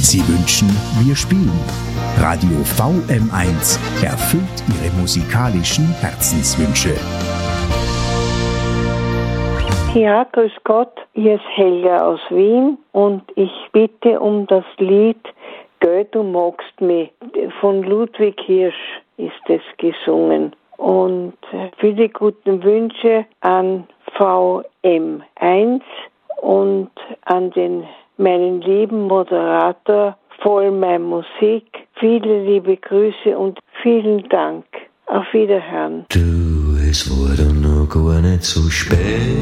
Sie wünschen, wir spielen. Radio VM1 erfüllt Ihre musikalischen Herzenswünsche. Ja, grüß Gott, hier ist Helga aus Wien und ich bitte um das Lied Gell, du magst mich. Von Ludwig Hirsch ist es gesungen. Und viele guten Wünsche an VM1 und an meinen lieben Moderator Vollmein Musik. Viele liebe Grüße und vielen Dank. Auf Wiederhören. Du, es wurde noch gar nicht so spät.